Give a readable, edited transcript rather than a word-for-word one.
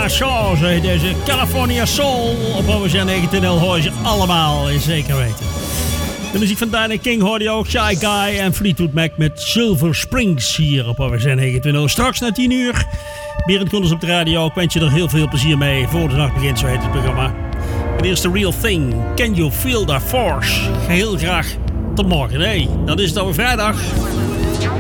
Dana Shaw, zei deze California Soul. Op OSN 19 hoor je allemaal, zeker weten. De muziek van Diana King hoorde je ook, Shy Guy en Fleetwood Mac met Silver Springs hier op OSN 29. Straks na 10 uur, Berend Koenders op de radio. Ik wens je er heel veel plezier mee. Voor de nacht begint, zo heet het programma. En eerst The Real Thing, Can You Feel That Force? Heel graag tot morgen. Nee, dat is het alweer vrijdag.